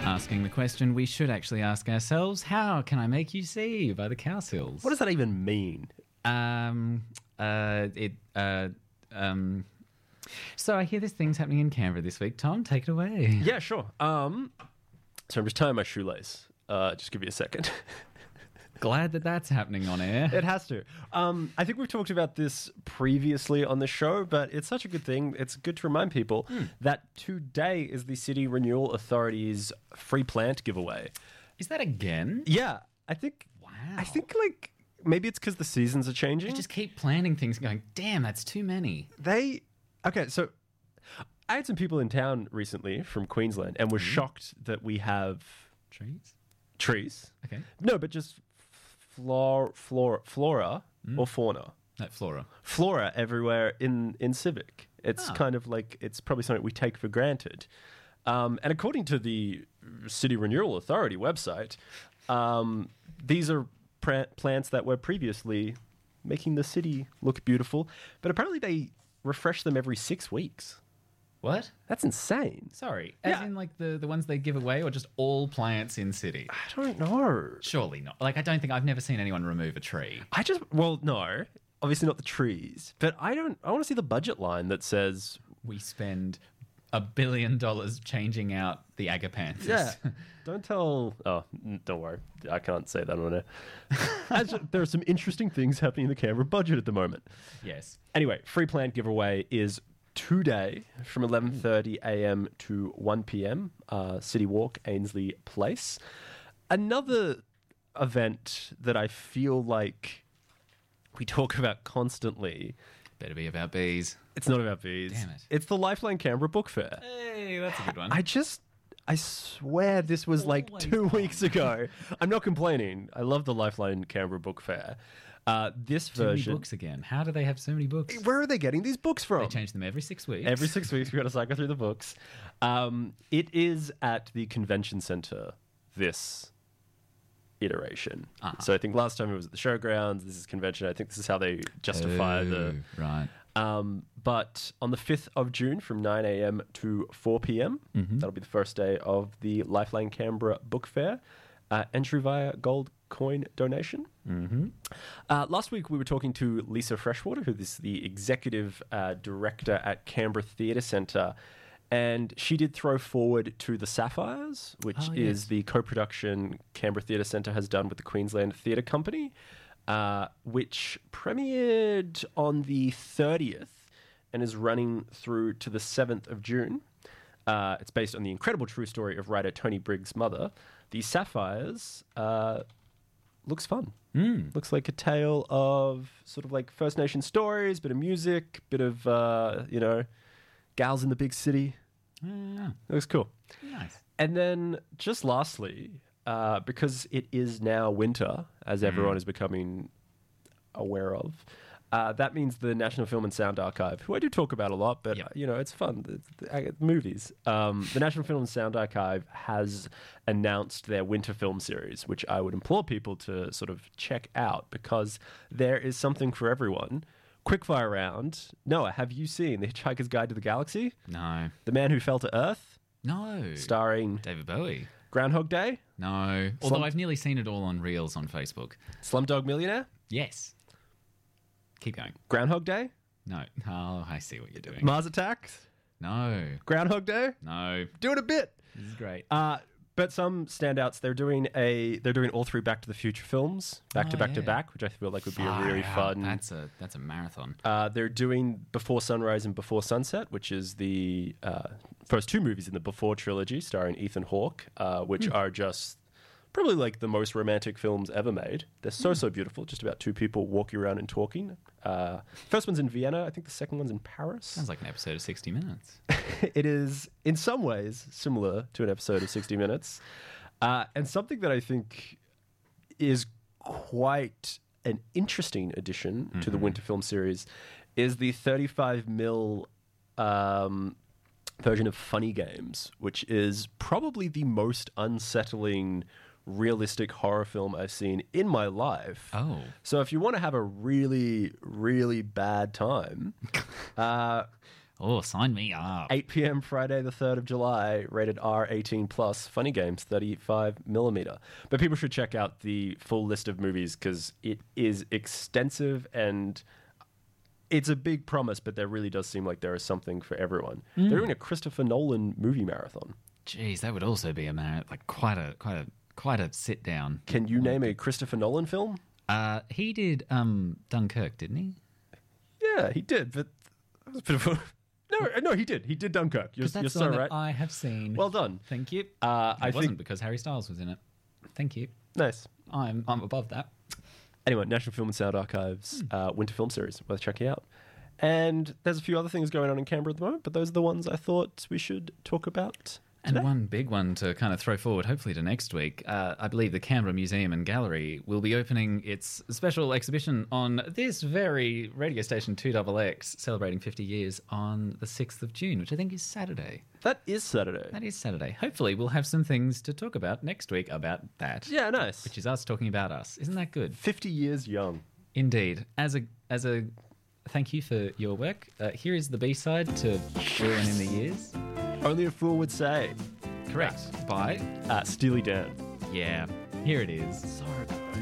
Asking the question we should actually ask ourselves, how can I make you see by the Cowsills? What does that even mean? So I hear there's things happening in Canberra this week. Tom, take it away. Yeah, sure. So I'm just tying my shoelace. Just give me a second. Glad that that's happening on air. It has to. I think we've talked about this previously on the show, but it's such a good thing. It's good to remind people that today is the City Renewal Authority's free plant giveaway. Is that again? Yeah, I think. Wow. I think like maybe it's because the seasons are changing. I just keep planning things, going, damn, that's too many. Okay, so I had some people in town recently from Queensland and was shocked that we have trees. Okay. No, but just flora or fauna. That Flora everywhere in Civic. It's kind of like, it's probably something we take for granted. And according to the City Renewal Authority website, these are plants that were previously making the city look beautiful, but apparently they refresh them every 6 weeks. What? That's insane. Sorry. As in like the ones they give away, or just all plants in city? I don't know. Surely not. Like, I've never seen anyone remove a tree. No, obviously not the trees, but I want to see the budget line that says We spend $1 billion changing out the agapanthus. Yeah. Don't worry. I can't say that on air. There are some interesting things happening in the Canberra budget at the moment. Yes. Anyway, free plant giveaway is today from 11:30 a.m. to 1 p.m. City Walk, Ainslie Place. Another event that I feel like we talk about constantly. Better be about bees. It's not about bees. Damn it. It's the Lifeline Canberra Book Fair. Hey, that's a good one. I swear this was like Always 2 weeks ago. I'm not complaining. I love the Lifeline Canberra Book Fair. This Too many version. books again. How do they have so many books? Where are they getting these books from? They change them every 6 weeks. Every 6 weeks, we've got to cycle through the books. It is at the convention centre this iteration. So I think last time it was at the showgrounds. This is convention. I think this is how they justify the... Right. But on the 5th of June from 9 a.m. to 4 p.m., that'll be the first day of the Lifeline Canberra Book Fair. Entry via gold coin donation. Last week we were talking to Lisa Freshwater, who is the executive director at Canberra Theatre Centre, and she did throw forward to the Sapphires, which is the co-production Canberra Theatre Centre has done with the Queensland Theatre Company, which premiered on the 30th and is running through to the 7th of June. It's based on the incredible true story of writer Tony Briggs' mother. The Sapphires looks fun. Looks like a tale of sort of like First Nation stories, bit of music, bit of, gals in the big city. It looks cool. Nice. And then just lastly, because it is now winter, as everyone is becoming aware of, that means the National Film and Sound Archive, who I do talk about a lot, but, it's fun. The movies. The National Film and Sound Archive has announced their winter film series, which I would implore people to sort of check out because there is something for everyone. Quickfire round. Noah, have you seen The Hitchhiker's Guide to the Galaxy? No. The Man Who Fell to Earth? No. Starring David Bowie? Groundhog Day? No. Although I've nearly seen it all on Reels on Facebook. Slumdog Millionaire? Yes. Keep going. Groundhog Day? No. Oh, I see what you're doing. Mars Attacks? No. Groundhog Day? No. Do it a bit. This is great. But some standouts. They're doing all three Back to the Future films back to back, which I feel like would be a really fun. That's a marathon. They're doing Before Sunrise and Before Sunset, which is the first two movies in the Before trilogy, starring Ethan Hawke, which are just probably like the most romantic films ever made. They're so beautiful. Just about two people walking around and talking. First one's in Vienna. I think the second one's in Paris. Sounds like an episode of 60 Minutes. It is, in some ways, similar to an episode of 60 Minutes. And something that I think is quite an interesting addition to the winter film series is the 35mm version of Funny Games, which is probably the most unsettling realistic horror film I've seen in my life. Oh. So if you want to have a really, really bad time... Oh, sign me up. 8 p.m. Friday, the 3rd of July, rated R 18 plus, Funny Games 35mm. But people should check out the full list of movies because it is extensive and it's a big promise, but there really does seem like there is something for everyone. They're doing a Christopher Nolan movie marathon. Jeez, that would also be a like quite a sit down. Can you name a Christopher Nolan film? He did Dunkirk, didn't he? Yeah, he did, but that was a bit of a... No, he did. He did Dunkirk. You're That's so the one right. that I have seen. Well done. Thank you. I it wasn't think... because Harry Styles was in it. Thank you. Nice. I'm above that. Anyway, National Film and Sound Archives Winter Film Series, worth checking out. And there's a few other things going on in Canberra at the moment, but those are the ones I thought we should talk about today. And one big one to kind of throw forward, hopefully to next week, I believe the Canberra Museum and Gallery will be opening its special exhibition on this very radio station 2XX, celebrating 50 years on the 6th of June, which I think is Saturday. That is Saturday. That is Saturday. Hopefully we'll have some things to talk about next week about that. Yeah, nice. Which is us talking about us. Isn't that good? 50 years young. Indeed. As a thank you for your work, here is the B-side to Ruin in the Years. Only a Fool Would Say. Correct. By Steely Dan. Yeah, here it is. So good.